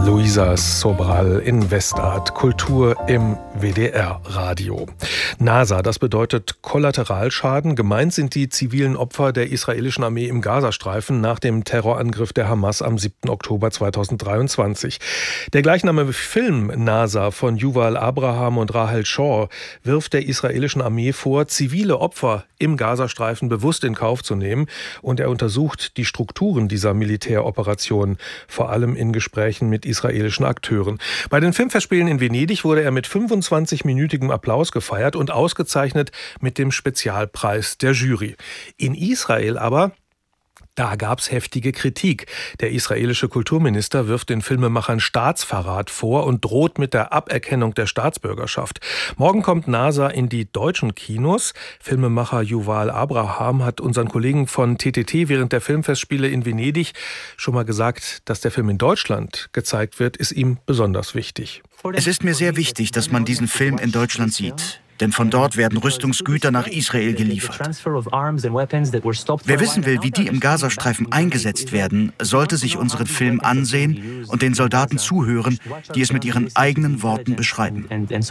Luisa Sobral in Westart, Kultur im WDR-Radio. NASA, das bedeutet Kollateralschaden. Gemeint sind die zivilen Opfer der israelischen Armee im Gazastreifen nach dem Terrorangriff der Hamas am 7. Oktober 2023. Der gleichnamige Film NASA von Yuval Abraham und Rahel Shor wirft der israelischen Armee vor, zivile Opfer im Gazastreifen bewusst in Kauf zu nehmen. Und er untersucht die Strukturen dieser Militäroperation, vor allem in Gesprächen mit israelischen Akteuren. Bei den Filmfestspielen in Venedig wurde er mit 25-minütigem Applaus gefeiert und ausgezeichnet mit dem Spezialpreis der Jury. In Israel aber, da gab's heftige Kritik. Der israelische Kulturminister wirft den Filmemachern Staatsverrat vor und droht mit der Aberkennung der Staatsbürgerschaft. Morgen kommt NASA in die deutschen Kinos. Filmemacher Yuval Abraham hat unseren Kollegen von TTT während der Filmfestspiele in Venedig schon mal gesagt, dass der Film in Deutschland gezeigt wird, ist ihm besonders wichtig. Es ist mir sehr wichtig, dass man diesen Film in Deutschland sieht. Denn von dort werden Rüstungsgüter nach Israel geliefert. Wer wissen will, wie die im Gazastreifen eingesetzt werden, sollte sich unseren Film ansehen und den Soldaten zuhören, die es mit ihren eigenen Worten beschreiben.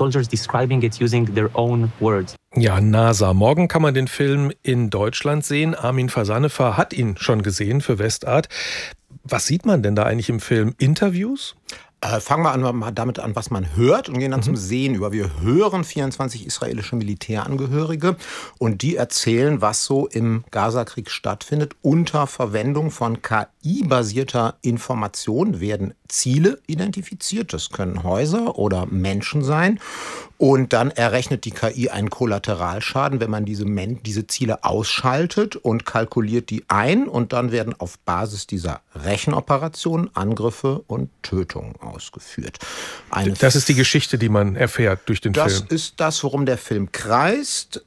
Ja, NASA. Morgen kann man den Film in Deutschland sehen. Armin Fasanefa hat ihn schon gesehen für Westart. Was sieht man denn da eigentlich im Film? Interviews? Fangen wir damit an, was man hört und gehen dann zum Sehen über. Wir hören 24 israelische Militärangehörige und die erzählen, was so im Gazakrieg stattfindet. Unter Verwendung von KI-basierter Information werden Ziele identifiziert. Das können Häuser oder Menschen sein. Und dann errechnet die KI einen Kollateralschaden, wenn man diese Ziele ausschaltet und kalkuliert die ein. Und dann werden auf Basis dieser Rechenoperationen Angriffe und Tötungen ausgeführt. Das ist die Geschichte, die man erfährt durch den Film. Das ist das, worum der Film kreist.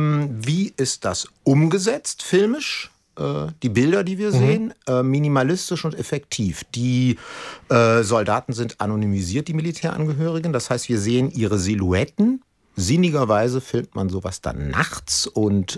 Wie ist das umgesetzt filmisch? Die Bilder, die wir sehen, minimalistisch und effektiv. Die Soldaten sind anonymisiert, die Militärangehörigen. Das heißt, wir sehen ihre Silhouetten. Sinnigerweise filmt man sowas dann nachts und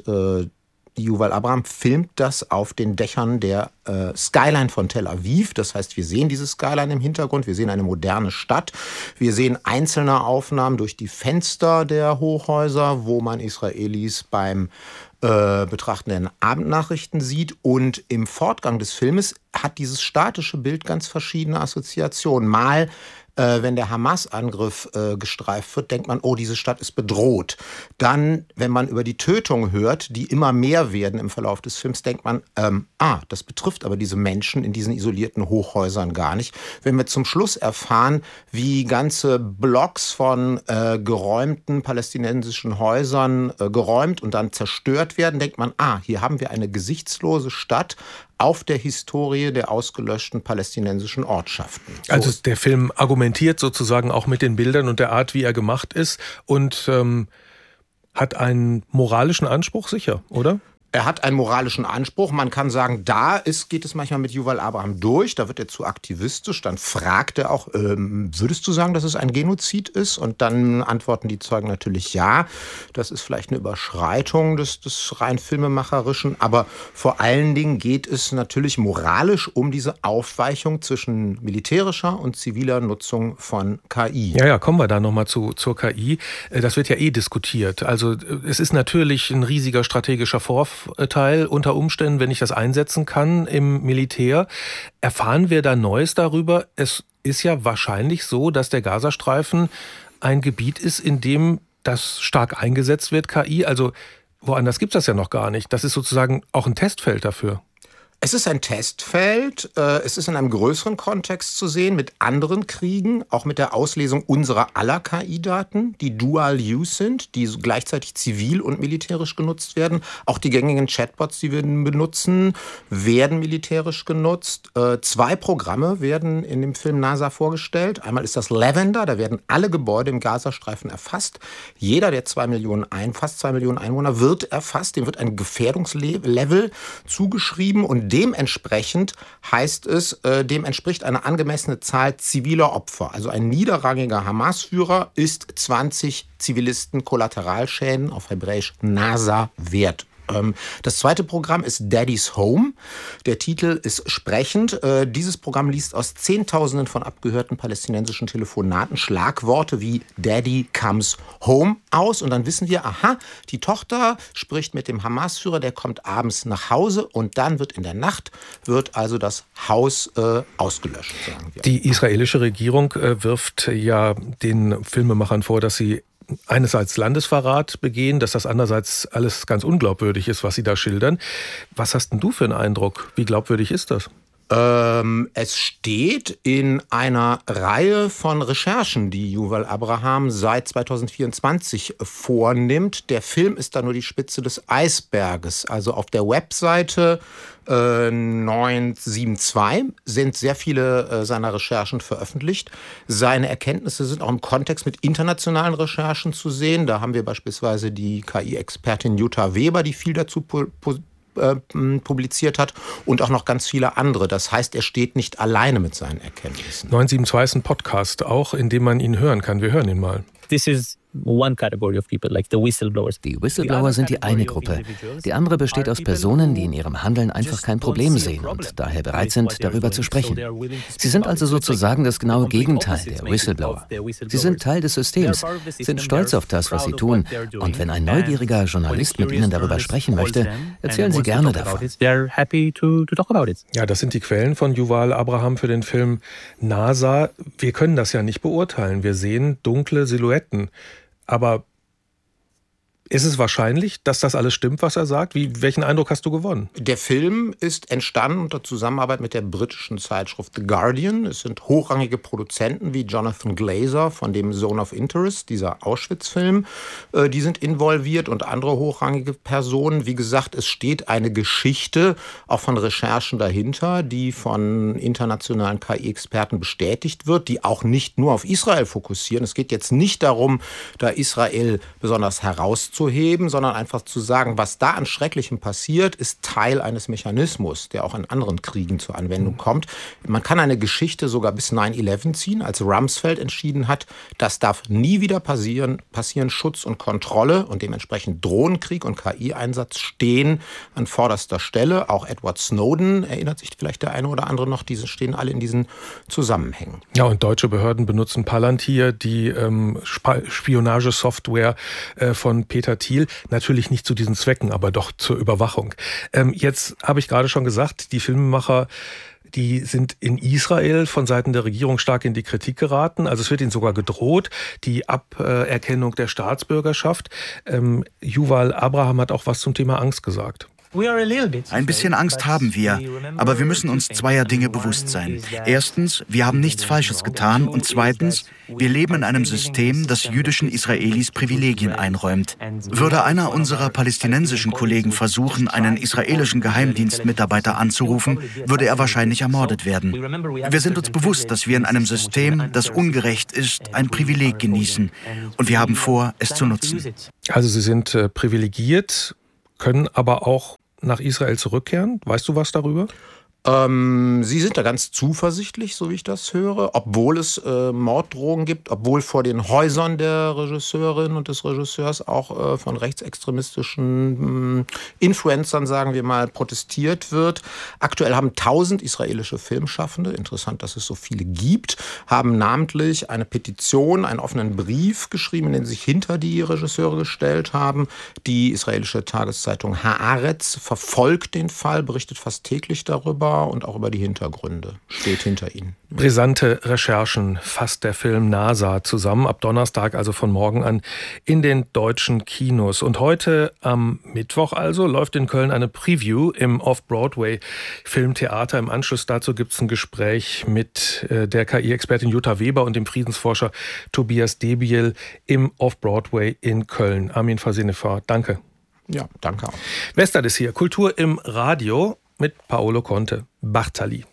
Yuval Abraham filmt das auf den Dächern der Skyline von Tel Aviv. Das heißt, wir sehen diese Skyline im Hintergrund, wir sehen eine moderne Stadt. Wir sehen einzelne Aufnahmen durch die Fenster der Hochhäuser, wo man Israelis beim Betrachten der Abendnachrichten sieht. Und im Fortgang des Filmes hat dieses statische Bild ganz verschiedene Assoziationen. Mal wenn der Hamas-Angriff gestreift wird, denkt man, oh, diese Stadt ist bedroht. Dann, wenn man über die Tötungen hört, die immer mehr werden im Verlauf des Films, denkt man, das betrifft aber diese Menschen in diesen isolierten Hochhäusern gar nicht. Wenn wir zum Schluss erfahren, wie ganze Blocks von geräumten palästinensischen Häusern geräumt und dann zerstört werden, denkt man, hier haben wir eine gesichtslose Stadt auf der Historie der ausgelöschten palästinensischen Ortschaften. Also der Film argumentiert sozusagen auch mit den Bildern und der Art, wie er gemacht ist und hat einen moralischen Anspruch sicher, oder? Er hat einen moralischen Anspruch. Man kann sagen, geht es manchmal mit Yuval Abraham durch. Da wird er zu aktivistisch. Dann fragt er auch, würdest du sagen, dass es ein Genozid ist? Und dann antworten die Zeugen natürlich ja. Das ist vielleicht eine Überschreitung des rein Filmemacherischen. Aber vor allen Dingen geht es natürlich moralisch um diese Aufweichung zwischen militärischer und ziviler Nutzung von KI. Ja, kommen wir da nochmal zur KI. Das wird ja diskutiert. Also es ist natürlich ein riesiger strategischer Vorteil unter Umständen, wenn ich das einsetzen kann im Militär. Erfahren wir da Neues darüber? Es ist ja wahrscheinlich so, dass der Gazastreifen ein Gebiet ist, in dem das stark eingesetzt wird, KI. Also woanders gibt es das ja noch gar nicht. Das ist sozusagen auch ein Testfeld dafür. Es ist ein Testfeld, es ist in einem größeren Kontext zu sehen, mit anderen Kriegen, auch mit der Auslesung unserer aller KI-Daten, die Dual-Use sind, die gleichzeitig zivil und militärisch genutzt werden. Auch die gängigen Chatbots, die wir benutzen, werden militärisch genutzt. 2 Programme werden in dem Film NASA vorgestellt. Einmal ist das Lavender, da werden alle Gebäude im Gazastreifen erfasst. Jeder der fast 2 Millionen Einwohner wird erfasst, dem wird ein Gefährdungslevel zugeschrieben und dementsprechend heißt es, dem entspricht eine angemessene Zahl ziviler Opfer. Also ein niederrangiger Hamas-Führer ist 20 Zivilisten Kollateralschäden, auf Hebräisch NASA, wert. Das zweite Programm ist Daddy's Home. Der Titel ist sprechend. Dieses Programm liest aus Zehntausenden von abgehörten palästinensischen Telefonaten Schlagworte wie Daddy comes home aus. Und dann wissen wir, aha, die Tochter spricht mit dem Hamas-Führer, der kommt abends nach Hause und dann wird in der Nacht, wird also das Haus ausgelöscht, sagen wir. Die israelische Regierung wirft ja den Filmemachern vor, dass sie einerseits Landesverrat begehen, dass das andererseits alles ganz unglaubwürdig ist, was sie da schildern. Was hast denn du für einen Eindruck? Wie glaubwürdig ist das? Es steht in einer Reihe von Recherchen, die Yuval Abraham seit 2024 vornimmt. Der Film ist da nur die Spitze des Eisberges. Also auf der Webseite 972 sind sehr viele seiner Recherchen veröffentlicht. Seine Erkenntnisse sind auch im Kontext mit internationalen Recherchen zu sehen. Da haben wir beispielsweise die KI-Expertin Jutta Weber, die viel dazu publiziert hat und auch noch ganz viele andere. Das heißt, er steht nicht alleine mit seinen Erkenntnissen. 972 ist ein Podcast auch, in dem man ihn hören kann. Wir hören ihn mal. This is one category of people, like the whistleblowers. Die Whistleblower sind die eine Gruppe. Die andere besteht aus Personen, die in ihrem Handeln einfach kein Problem sehen und daher bereit sind, darüber zu sprechen. Sie sind also sozusagen das genaue Gegenteil der Whistleblower. Sie sind Teil des Systems, sind stolz auf das, was sie tun. Und wenn ein neugieriger Journalist mit ihnen darüber sprechen möchte, erzählen sie gerne davon. Ja, das sind die Quellen von Yuval Abraham für den Film NASA. Wir können das ja nicht beurteilen. Wir sehen dunkle Silhouetten. Aber ist es wahrscheinlich, dass das alles stimmt, was er sagt? Welchen Eindruck hast du gewonnen? Der Film ist entstanden unter Zusammenarbeit mit der britischen Zeitschrift The Guardian. Es sind hochrangige Produzenten wie Jonathan Glazer von dem Zone of Interest, dieser Auschwitz-Film. Die sind involviert und andere hochrangige Personen. Wie gesagt, es steht eine Geschichte, auch von Recherchen dahinter, die von internationalen KI-Experten bestätigt wird, die auch nicht nur auf Israel fokussieren. Es geht jetzt nicht darum, da Israel besonders herauszuheben, sondern einfach zu sagen, was da an Schrecklichem passiert, ist Teil eines Mechanismus, der auch in anderen Kriegen zur Anwendung kommt. Man kann eine Geschichte sogar bis 9/11 ziehen, als Rumsfeld entschieden hat, das darf nie wieder passieren. Schutz und Kontrolle und dementsprechend Drohnenkrieg und KI-Einsatz stehen an vorderster Stelle. Auch Edward Snowden, erinnert sich vielleicht der eine oder andere noch, diese stehen alle in diesen Zusammenhängen. Ja, und deutsche Behörden benutzen Palantir, die Spionagesoftware von Peter Thiel, natürlich nicht zu diesen Zwecken, aber doch zur Überwachung. Jetzt habe ich gerade schon gesagt, die Filmemacher, die sind in Israel von Seiten der Regierung stark in die Kritik geraten. Also es wird ihnen sogar gedroht, die Aberkennung der Staatsbürgerschaft. Yuval Abraham hat auch was zum Thema Angst gesagt. Ein bisschen Angst haben wir, aber wir müssen uns zweier Dinge bewusst sein. Erstens, wir haben nichts Falsches getan und zweitens, wir leben in einem System, das jüdischen Israelis Privilegien einräumt. Würde einer unserer palästinensischen Kollegen versuchen, einen israelischen Geheimdienstmitarbeiter anzurufen, würde er wahrscheinlich ermordet werden. Wir sind uns bewusst, dass wir in einem System, das ungerecht ist, ein Privileg genießen und wir haben vor, es zu nutzen. Also Sie sind privilegiert, können aber auch nach Israel zurückkehren. Weißt du was darüber? Sie sind da ganz zuversichtlich, so wie ich das höre, obwohl es Morddrohungen gibt, obwohl vor den Häusern der Regisseurin und des Regisseurs auch von rechtsextremistischen Influencern, sagen wir mal, protestiert wird. Aktuell haben 1000 israelische Filmschaffende, interessant, dass es so viele gibt, haben namentlich eine Petition, einen offenen Brief geschrieben, in den sie sich hinter die Regisseure gestellt haben. Die israelische Tageszeitung Haaretz verfolgt den Fall, berichtet fast täglich darüber und auch über die Hintergründe, steht hinter ihnen. Brisante Recherchen fasst der Film NASA zusammen, ab Donnerstag, also von morgen an, in den deutschen Kinos. Und heute am Mittwoch also läuft in Köln eine Preview im Off-Broadway-Filmtheater. Im Anschluss dazu gibt es ein Gespräch mit der KI-Expertin Jutta Weber und dem Friedensforscher Tobias Debiel im Off-Broadway in Köln. Armin Fasenefer, danke. Ja, danke auch. Westart ist hier, Kultur im Radio mit Paolo Conte, Bartali.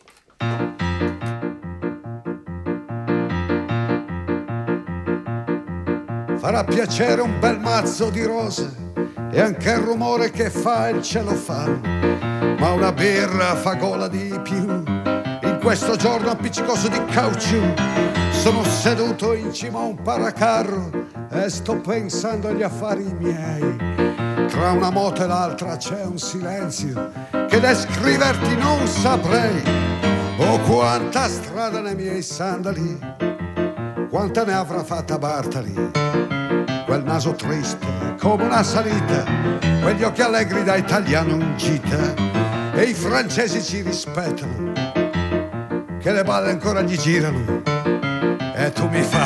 Farà piacere un bel mazzo di rose e anche il rumore che fa il celofano, ma una birra fa gola di più in questo giorno appiccicoso di caucciù. Sono seduto in cima a un paracarro e sto pensando agli affari miei. tra una moto e l'altra c'è un silenzio che descriverti non saprei. Oh, quanta strada nei miei sandali, quanta ne avrà fatta Bartali. Quel naso triste come una salita, quegli occhi allegri da italiano in gita, e i francesi ci rispettano, che le balle ancora gli girano, e tu mi fai